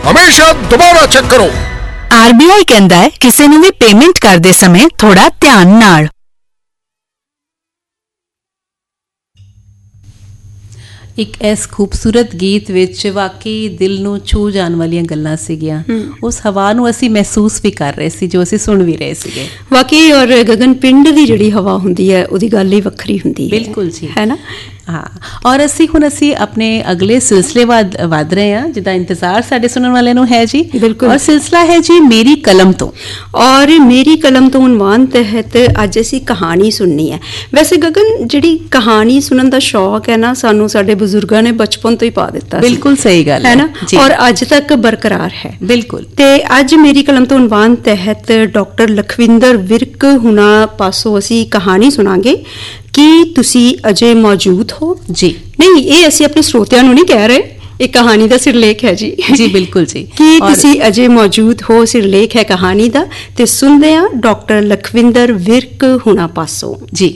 हमेशा दोबारा चेक करो। RBI कहता है किसी ਨੂੰ ਵੀ पेमेंट करते समय थोड़ा ध्यान नाल। एक इस खूबसूरत गीत विच वाकई दिल नूं छू जाण वालियां गल्लां सीगियां। उस हवा नूं असीं महसूस भी कर रहे सी जो असीं सुन भी रहे सीगे। वाकई और गगन पिंड दी जिहड़ी हवा हुंदी है उहदी गल ही वखरी हुंदी है। बिल्कुल जी, है ना। हाँ, और असी अपने अगले सिलसिले वध रहे हैं जिदा इंतजार साडे सुनने वाले नूं है जी। बिल्कुल। और सिलसिला है जी मेरी कलम तो। और मेरी कलम तो उनवान तहत अज असी कहानी सुननी है। वैसे गगन जिहड़ी कहानी सुनन दा शौक है ना सानू साडे बजुर्गां ने बचपन तो ही पा दिता। बिल्कुल सही गल है ना। और अज तक बरकरार है। बिल्कुल। ते अज मेरी कलम तो उनवान तहत डॉक्टर लखविंदर विरक हुणा पासों असी कहानी सुनांगे कि तुसी अजे मौजूद हो जी। नहीं, ये असी अपने श्रोतियां नूं नहीं कह रहे, एक कहानी का सिरलेख है जी। जी बिल्कुल जी। कि तुसी अजे मौजूद हो सिरलेख है कहानी दा ते सुनदे आ डॉक्टर लखविंदर विरक हुणा पासों जी।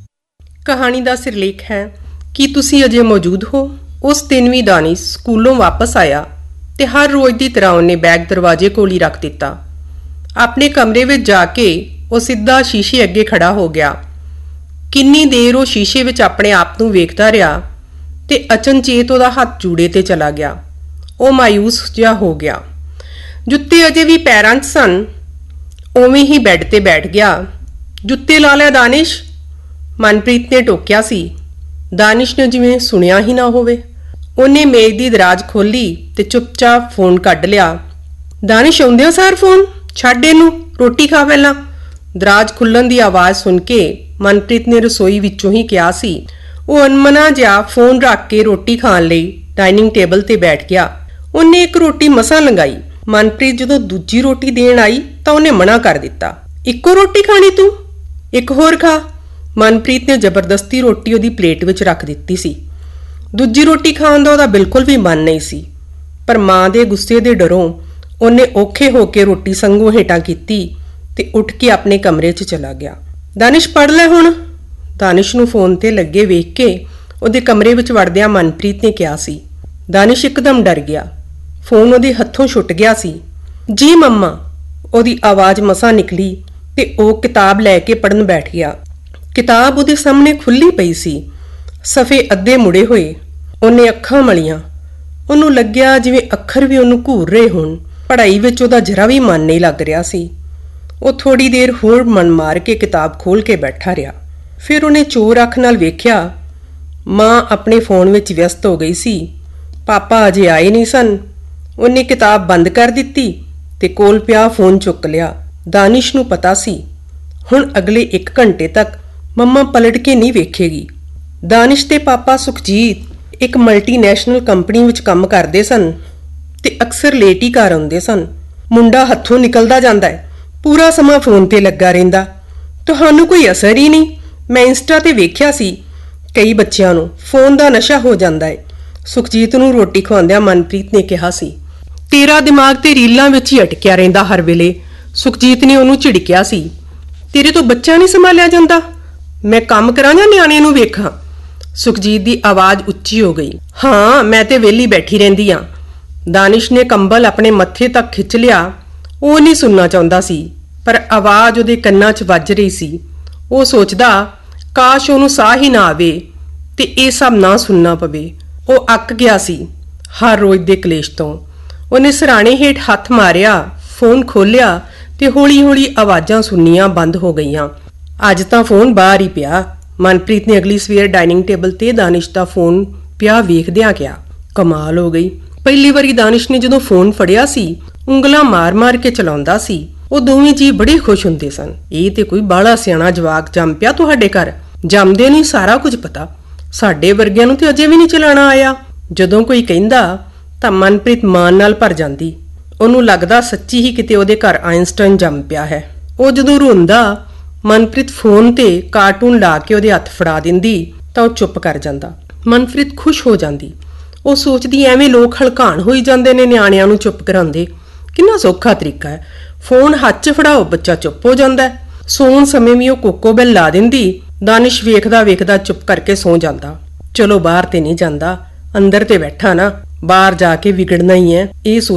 कहानी ਦਾ ਸਿਰਲੇਖ ਹੈ ਕਿ ਤੁਸੀਂ ਅਜੇ ਮੌਜੂਦ ਹੋ। ਉਸ ਦਿਨ ਵੀ ਦਾਨਿਸ਼ ਸਕੂਲੋਂ ਵਾਪਸ ਆਇਆ ਤੇ ਹਰ ਰੋਜ਼ ਦੀ ਤਰ੍ਹਾਂ ਉਹਨੇ ਬੈਗ ਦਰਵਾਜ਼ੇ ਕੋਲ ਹੀ ਰੱਖ ਦਿੱਤਾ। ਆਪਣੇ ਕਮਰੇ ਵਿੱਚ ਜਾ ਕੇ ਉਹ ਸਿੱਧਾ ਸ਼ੀਸ਼ੇ ਅੱਗੇ ਖੜਾ ਹੋ ਗਿਆ। ਕਿੰਨੀ ਦੇਰ ਉਹ ਸ਼ੀਸ਼ੇ ਵਿੱਚ ਆਪਣੇ ਆਪ ਨੂੰ ਵੇਖਦਾ ਰਿਹਾ ਤੇ ਅਚਨਚੇਤ ਉਹਦਾ ਹੱਥ ਜੂੜੇ ਤੇ ਚਲਾ ਗਿਆ। ਉਹ ਮਾਯੂਸ ਜਿਹਾ ਹੋ ਗਿਆ। ਜੁੱਤੇ ਅਜੇ ਵੀ ਪੈਰਾਂ 'ਚ ਸਨ। ਉਵੇਂ ਹੀ ਬੈੱਡ ਤੇ ਬੈਠ ਗਿਆ। ਜੁੱਤੇ ਲਾ ਲਿਆ ਦਾਨਿਸ਼, ਮਨਪ੍ਰੀਤ ਨੇ ਟੋਕਿਆ ਸੀ। ਦਾਨਿਸ਼ ਨੇ ਜਿਵੇਂ ਸੁਣਿਆ ਹੀ ਨਾ ਹੋਵੇ। ਉਹਨੇ ਮੇਜ਼ ਦੀ ਦਰਾਜ਼ ਖੋਲੀ ਤੇ ਚੁੱਪਚਾਪ ਫੋਨ ਕੱਢ ਲਿਆ। ਦਾਨਿਸ਼ ਆਉਂਦਿਆਂ ਸਾਰ ਫੋਨ ਛੱਡ, ਇਹਨੂੰ ਰੋਟੀ ਖਾ ਪਹਿਲਾਂ। ਦਰਾਜ਼ ਖੁੱਲਣ ਦੀ ਆਵਾਜ਼ ਸੁਣ ਕੇ ਮਨਪ੍ਰੀਤ ਨੇ ਰਸੋਈ ਵਿੱਚੋਂ ਹੀ ਕਿਹਾ ਸੀ। ਉਹ ਅਨਮਨਾ ਜਿਹਾ ਫੋਨ ਰੱਖ ਕੇ ਰੋਟੀ ਖਾਣ ਲਈ ਡਾਈਨਿੰਗ ਟੇਬਲ ਤੇ ਬੈਠ ਗਿਆ। ਉਹਨੇ ਇੱਕ ਰੋਟੀ ਮਸਾਂ ਲੰਗਾਈ। ਮਨਪ੍ਰੀਤ ਜਦੋਂ ਦੂਜੀ ਰੋਟੀ ਦੇਣ ਆਈ ਤਾਂ ਉਹਨੇ ਮਨਾ ਕਰ ਦਿੱਤਾ। ਇੱਕੋ ਰੋਟੀ ਖਾਣੀ ਤੂੰ, ਇੱਕ ਹੋਰ ਖਾ। ਮਨਪ੍ਰੀਤ ਨੇ ਜ਼ਬਰਦਸਤੀ ਰੋਟੀ ਉਹਦੀ ਪਲੇਟ ਵਿੱਚ ਰੱਖ ਦਿੱਤੀ ਸੀ। ਦੂਜੀ ਰੋਟੀ ਖਾਣ ਦਾ ਉਹਦਾ ਬਿਲਕੁਲ ਵੀ ਮਨ ਨਹੀਂ ਸੀ, ਪਰ ਮਾਂ ਦੇ ਗੁੱਸੇ ਦੇ ਡਰੋਂ ਉਹਨੇ ਔਖੇ ਹੋ ਕੇ ਰੋਟੀ ਸੰਗੋਂ ਹੇਠਾਂ ਕੀਤੀ ਤੇ ਉੱਠ ਕੇ ਆਪਣੇ ਕਮਰੇ 'ਚ ਚਲਾ ਗਿਆ। ਦਾਨਿਸ਼ ਪੜ੍ਹ ਲੈ ਹੁਣ। ਦਾਨਿਸ਼ ਨੂੰ ਫੋਨ ਤੇ ਲੱਗੇ ਵੇਖ ਕੇ ਉਹਦੇ ਕਮਰੇ ਵਿੱਚ ਵੜਦਿਆਂ ਮਨਪ੍ਰੀਤ ਨੇ ਕਿਹਾ ਸੀ। ਦਾਨਿਸ਼ ਇੱਕਦਮ ਡਰ ਗਿਆ। ਫੋਨ ਉਹਦੇ ਹੱਥੋਂ ਛੁੱਟ ਗਿਆ ਸੀ। ਜੀ ਮੰਮਾ, ਉਹਦੀ ਆਵਾਜ਼ ਮਸਾਂ ਨਿਕਲੀ ਤੇ ਉਹ ਕਿਤਾਬ ਲੈ ਕੇ ਪੜ੍ਹਨ ਬੈਠ ਗਿਆ। ਕਿਤਾਬ ਉਹਦੇ ਸਾਹਮਣੇ ਖੁੱਲੀ ਪਈ ਸੀ, ਸਫ਼ੇ ਅੱਧੇ ਮੁੜੇ ਹੋਏ। ਉਹਨੇ ਅੱਖਾਂ ਮਲੀਆਂ। ਉਹਨੂੰ ਲੱਗਿਆ ਜਿਵੇਂ ਅੱਖਰ ਵੀ ਉਹਨੂੰ ਘੂਰ ਰਹੇ ਹੋਣ। ਪੜ੍ਹਾਈ ਵਿੱਚ ਉਹਦਾ ਜਰਾ ਵੀ ਮਨ ਨਹੀਂ ਲੱਗ ਰਿਹਾ ਸੀ। ਉਹ ਥੋੜੀ ਦੇਰ ਹੋਰ ਮਨ ਮਾਰ ਕੇ ਕਿਤਾਬ ਖੋਲ ਕੇ ਬੈਠਾ ਰਿਹਾ। ਫਿਰ ਉਹਨੇ ਚੋਰ ਅੱਖ ਨਾਲ ਵੇਖਿਆ ਮਾਂ ਆਪਣੇ ਫੋਨ ਵਿੱਚ ਵਿਅਸਤ ਹੋ ਗਈ ਸੀ। ਪਾਪਾ ਅਜੇ ਆਏ ਨਹੀਂ ਸਨ। ਉਹਨੇ ਕਿਤਾਬ ਬੰਦ ਕਰ ਦਿੱਤੀ ਤੇ ਕੋਲ ਪਿਆ ਫੋਨ ਚੁੱਕ ਲਿਆ। ਦਾਨਿਸ਼ ਨੂੰ ਪਤਾ ਸੀ ਹੁਣ ਅਗਲੇ 1 ਘੰਟੇ ਤੱਕ ਮੰਮਾ ਪਲਟ ਕੇ ਨਹੀਂ ਵੇਖੇਗੀ। ਦਾਨਿਸ਼ ਦੇ ਪਾਪਾ ਸੁਖਜੀਤ ਇੱਕ ਮਲਟੀਨੈਸ਼ਨਲ ਕੰਪਨੀ ਵਿੱਚ ਕੰਮ ਕਰਦੇ ਸਨ ਤੇ ਅਕਸਰ ਲੇਟ ਹੀ ਘਰ ਆਉਂਦੇ ਸਨ। ਮੁੰਡਾ ਹੱਥੋਂ ਨਿਕਲਦਾ ਜਾਂਦਾ ਹੈ, ਪੂਰਾ ਸਮਾਂ ਫੋਨ ਤੇ ਲੱਗਾ ਰਹਿੰਦਾ। ਤੁਹਾਨੂੰ ਕੋਈ ਅਸਰ ਹੀ ਨਹੀਂ। ਮੈਂ ਇੰਸਟਾ ਤੇ ਵੇਖਿਆ ਸੀ ਕਈ ਬੱਚਿਆਂ ਨੂੰ ਫੋਨ ਦਾ ਨਸ਼ਾ ਹੋ ਜਾਂਦਾ ਹੈ। ਸੁਖਜੀਤ ਨੂੰ ਰੋਟੀ ਖਵਾਉਂਦਿਆਂ ਮਨਪ੍ਰੀਤ ਨੇ ਕਿਹਾ ਸੀ। ਤੇਰਾ ਦਿਮਾਗ ਤੇ ਰੀਲਾਂ ਵਿੱਚ ਹੀ ਅਟਕਿਆ ਰਹਿੰਦਾ ਹਰ ਵੇਲੇ। ਸੁਖਜੀਤ ਨੇ ਉਹਨੂੰ ਝਿੜਕਿਆ ਸੀ। ਤੇਰੇ ਤੋਂ ਬੱਚਾ ਨਹੀਂ ਸੰਭਾਲਿਆ ਜਾਂਦਾ। ਮੈਂ ਕੰਮ ਕਰਾਂ ਜਾਂ ਨਿਆਣੇ ਨੂੰ ਵੇਖਾਂ? ਸੁਖਜੀਤ ਦੀ ਆਵਾਜ਼ ਉੱਚੀ ਹੋ ਗਈ। ਹਾਂ, ਮੈਂ ਤੇ ਵਿਹਲੀ ਬੈਠੀ ਰਹਿੰਦੀ ਆ। ਦਾਨਿਸ਼ ਨੇ ਕੰਬਲ ਆਪਣੇ ਮੱਥੇ ਤੱਕ ਖਿੱਚ ਲਿਆ। ਉਹ ਨਹੀਂ ਸੁਣਨਾ ਚਾਹੁੰਦਾ ਸੀ, ਪਰ ਆਵਾਜ਼ ਉਹਦੇ ਕੰਨਾਂ 'ਚ ਵੱਜ ਰਹੀ ਸੀ। ਉਹ ਸੋਚਦਾ ਕਾਸ਼ ਉਹਨੂੰ ਸਾਹ ਹੀ ਨਾ ਆਵੇ ਤੇ ਇਹ ਸਭ ਨਾ ਸੁਣਨਾ ਪਵੇ। ਉਹ ਅੱਕ ਗਿਆ ਸੀ ਹਰ ਰੋਜ਼ ਦੇ ਕਲੇਸ਼ ਤੋਂ। ਉਹਨੇ ਸਿਰਹਾਣੇ ਹੇਠ ਹੱਥ ਮਾਰਿਆ, ਫੋਨ ਖੋਲਿਆ ਤੇ ਹੌਲੀ-ਹੌਲੀ ਆਵਾਜ਼ਾਂ ਸੁਣਨੀਆਂ ਬੰਦ ਹੋ ਗਈਆਂ। ਅੱਜ ਤਾਂ ਫੋਨ ਬਾਹਰ ਹੀ ਪਿਆ। ਮਨਪ੍ਰੀਤ ਨੇ ਅਗਲੀ ਸਵੇਰ ਡਾਈਨਿੰਗ ਟੇਬਲ ਤੇ ਦਾਨਿਸ਼ ਦਾ ਫੋਨ ਪਿਆ ਵੇਖਦਿਆਂ ਕਿਹਾ, ਕਮਾਲ ਹੋ ਗਈ। ਪਹਿਲੀ ਵਾਰੀ ਦਾਨਿਸ਼ ਨੇ ਜਦੋਂ ਫੋਨ ਫੜਿਆ ਸੀ ਉਂਗਲਾਂ ਮਾਰ-ਮਾਰ ਕੇ ਚਲਾਉਂਦਾ ਸੀ। ਉਹ ਦੋਵੇਂ ਜੀ ਬੜੇ ਖੁਸ਼ ਹੁੰਦੇ ਸਨ। ਇਹ ਤੇ ਕੋਈ ਬਾਹਲਾ ਸਿਆਣਾ ਜਵਾਕ ਜੰਮ ਪਿਆ ਤੁਹਾਡੇ ਘਰ। ਜੰਮਦੇ ਨੂੰ ਸਾਰਾ ਕੁਝ ਪਤਾ। ਸਾਡੇ ਵਰਗਿਆਂ ਨੂੰ ਤੇ ਅਜੇ ਵੀ ਨਹੀਂ ਚਲਾਣਾ ਆਇਆ। ਜਦੋਂ ਕੋਈ ਕਹਿੰਦਾ ਤਾਂ ਮਨਪ੍ਰੀਤ ਮਾਣ ਨਾਲ ਭਰ ਜਾਂਦੀ। ਉਹਨੂੰ ਲੱਗਦਾ ਸੱਚੀ ਹੀ ਕਿਤੇ ਉਹਦੇ ਘਰ ਆਇਨਸਟਾਈਨ ਜੰਮ ਪਿਆ ਹੈ। ਉਹ ਜਦੋਂ ਰੋਂਦਾ ਮਨਪ੍ਰੀਤ ਫੋਨ ਤੇ ਕਾਰਟੂਨ ਲਾ ਕੇ ਉਹਦੇ ਹੱਥ ਫੜਾ ਦਿੰਦੀ ਤਾਂ ਉਹ ਚੁੱਪ ਕਰ ਜਾਂਦਾ। ਮਨਪ੍ਰੀਤ ਖੁਸ਼ ਹੋ ਜਾਂਦੀ। ਉਹ ਸੋਚਦੀ ਐਵੇਂ ਲੋਕ ਹਲਕਾਣ ਹੋਈ ਜਾਂਦੇ ਨੇ ਨਿਆਣਿਆਂ ਨੂੰ ਚੁੱਪ ਕਰਾਉਂਦੇ। ਕਿੰਨਾ ਸੌਖਾ ਤਰੀਕਾ ਹੈ। ਫੋਨ ਹੱਥ 'ਚ ਫੜਾਓ, ਬੱਚਾ ਚੁੱਪ ਹੋ ਜਾਂਦਾ। ਸੌਣ ਸਮੇਂ ਵੀ ਉਹ ਕੋਕੋ ਬੈਲ ਲਾ ਦਿੰਦੀ। ਦਾਨਿਸ਼ ਵੇਖਦਾ ਵੇਖਦਾ ਚੁੱਪ ਕਰਕੇ ਸੌ ਜਾਂਦਾ। ਚਲੋ ਬਾਹਰ ਤੇ ਨਹੀਂ ਜਾਂਦਾ, ਅੰਦਰ ਤੇ ਬੈਠਾ ਨਾ, ਬਾਹਰ ਜਾ ਕੇ ਵਿਗੜਨਾ ਹੀ ਹੈ ਇਹ